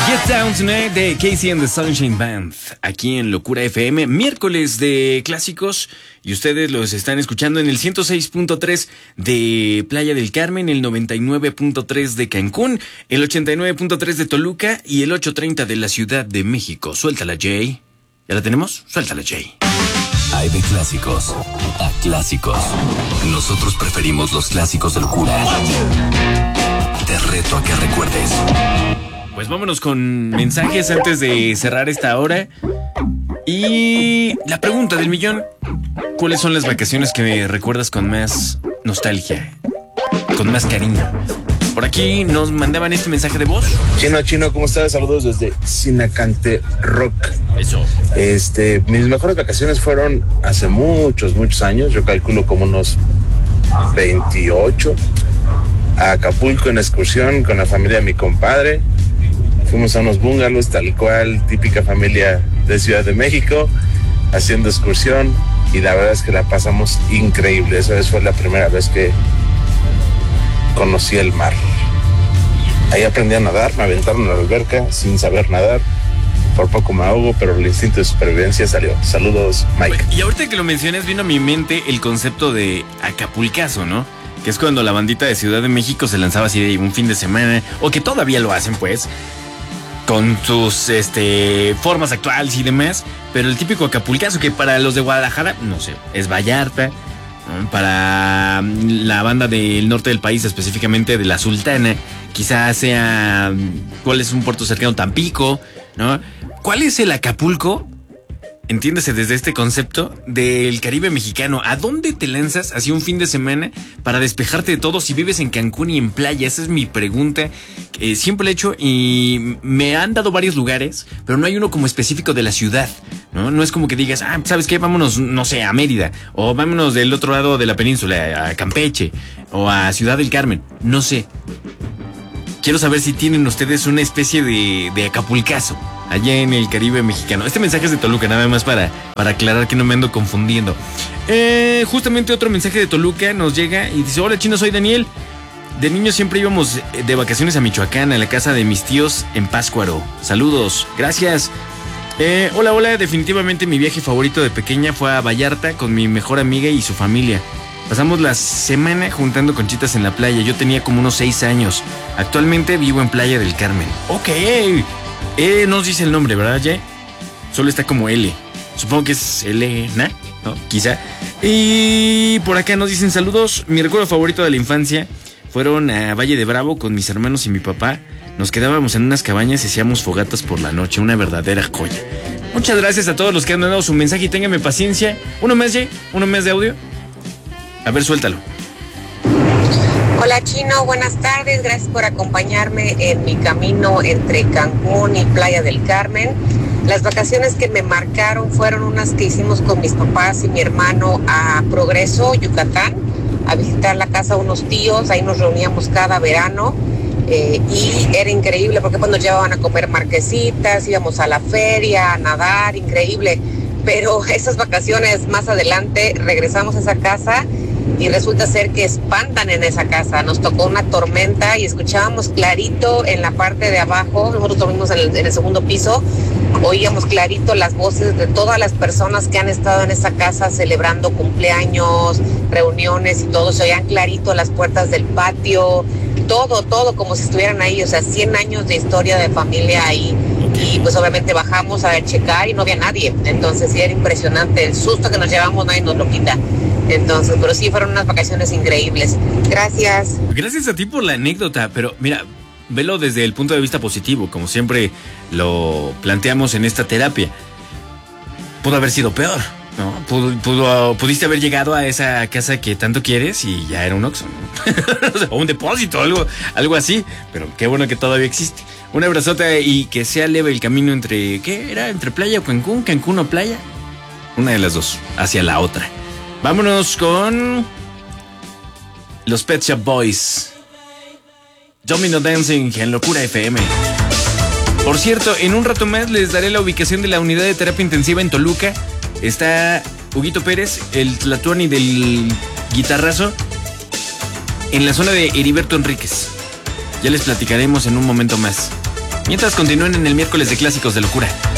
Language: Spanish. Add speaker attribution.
Speaker 1: Get Down Tonight de Casey and the Sunshine Band, aquí en Locura FM, miércoles de clásicos, y ustedes los están escuchando en el 106.3 de Playa del Carmen, el 99.3 de Cancún, el 89.3 de Toluca y el 830 de la Ciudad de México. Suéltala, Jay. ¿Ya la tenemos? Suéltala, Jay.
Speaker 2: Hay de clásicos a clásicos. Nosotros preferimos los clásicos de Locura. Te reto a que recuerdes.
Speaker 1: Pues vámonos con mensajes antes de cerrar esta hora. Y la pregunta del millón: ¿cuáles son las vacaciones que me recuerdas con más nostalgia, con más cariño? Por aquí nos mandaban este mensaje de voz.
Speaker 3: Chino, ¿cómo estás? Saludos desde Sinacante Rock.
Speaker 1: Eso.
Speaker 3: Mis mejores vacaciones fueron hace muchos años. Yo calculo como unos 28. A Acapulco en excursión con la familia de mi compadre. Fuimos a unos bungalows, tal cual, típica familia de Ciudad de México, haciendo excursión, y la verdad es que la pasamos increíble. Esa vez fue la primera vez que conocí el mar. Ahí aprendí a nadar, me aventaron a la alberca sin saber nadar. Por poco me ahogo, pero el instinto de supervivencia salió. Saludos, Mike.
Speaker 1: Y ahorita que lo mencionas, vino a mi mente el concepto de Acapulcazo, ¿no? Que es cuando la bandita de Ciudad de México se lanzaba así de un fin de semana, o que todavía lo hacen, pues, con sus formas actuales y demás, pero el típico Acapulcazo, que para los de Guadalajara, no sé, es Vallarta, ¿no? Para la banda del norte del país, específicamente de la Sultana, quizás sea, ¿cuál es un puerto cercano? Tampico, ¿no? ¿Cuál es el Acapulco? Entiéndase desde este concepto del Caribe mexicano. ¿A dónde te lanzas así un fin de semana para despejarte de todo si vives en Cancún y en playa? Esa es mi pregunta. Siempre la he hecho y me han dado varios lugares, pero no hay uno como específico de la ciudad, ¿no? No es como que digas, ¿sabes qué? Vámonos, no sé, a Mérida, o vámonos del otro lado de la península, a Campeche, o a Ciudad del Carmen. No sé. Quiero saber si tienen ustedes una especie de Acapulcazo allá en el Caribe mexicano. Este mensaje es de Toluca, nada más para aclarar que no me ando confundiendo. Justamente otro mensaje de Toluca nos llega y dice: hola, Chino, soy Daniel. De niño siempre íbamos de vacaciones a Michoacán, a la casa de mis tíos en Pátzcuaro. Saludos, gracias. Hola, definitivamente mi viaje favorito de pequeña fue a Vallarta con mi mejor amiga y su familia. Pasamos la semana juntando conchitas en la playa. Yo tenía como unos 6 años. Actualmente vivo en Playa del Carmen. Ok. No nos dice el nombre, ¿verdad, Jay? Solo está como L. Supongo que es Elena, ¿no? Quizá. Y por acá nos dicen saludos. Mi recuerdo favorito de la infancia fueron a Valle de Bravo con mis hermanos y mi papá. Nos quedábamos en unas cabañas y hacíamos fogatas por la noche. Una verdadera joya. Muchas gracias a todos los que han mandado su mensaje y ténganme paciencia. Uno más, Jay. Uno más de audio. A ver, suéltalo.
Speaker 4: Hola, Chino, buenas tardes. Gracias por acompañarme en mi camino entre Cancún y Playa del Carmen. Las vacaciones que me marcaron fueron unas que hicimos con mis papás y mi hermano a Progreso, Yucatán, a visitar la casa de unos tíos. Ahí nos reuníamos cada verano y era increíble porque nos llevaban a comer marquesitas, íbamos a la feria, a nadar, increíble. Pero esas vacaciones más adelante regresamos a esa casa y resulta ser que espantan en esa casa. Nos tocó una tormenta y escuchábamos clarito en la parte de abajo. Nosotros dormimos en el segundo piso. Oíamos clarito las voces de todas las personas que han estado en esa casa celebrando cumpleaños, reuniones y todo. Se oían clarito las puertas del patio. Todo como si estuvieran ahí. O sea, 100 años de historia de familia ahí. Y pues obviamente bajamos a checar y no había nadie. Entonces sí era impresionante. El susto que nos llevamos nadie nos lo quita. Entonces, pero sí fueron unas vacaciones increíbles. Gracias.
Speaker 1: Gracias a ti por la anécdota, pero mira, velo desde el punto de vista positivo, como siempre lo planteamos en esta terapia. Pudo haber sido peor, ¿no? Pudiste haber llegado a esa casa que tanto quieres y ya era un Oxxo, ¿no? O un depósito, algo así, pero qué bueno que todavía existe. Un abrazote y que sea leve el camino entre, ¿qué era? ¿Entre playa o Cancún? ¿Cancún o playa? Una de las dos, hacia la otra. Vámonos con los Pet Shop Boys. Domino Dancing en Locura FM. Por cierto, en un rato más les daré la ubicación de la unidad de terapia intensiva en Toluca. Está Huguito Pérez, el Tlatuani del guitarrazo, en la zona de Heriberto Enríquez. Ya les platicaremos en un momento más. Mientras continúen en el miércoles de Clásicos de Locura.